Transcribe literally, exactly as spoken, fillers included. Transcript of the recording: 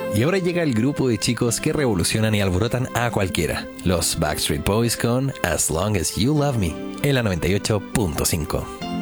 Y ahora llega el grupo de chicos que revolucionan y alborotan a cualquiera. Los Backstreet Boys con As Long As You Love Me, en la noventa y ocho punto cinco.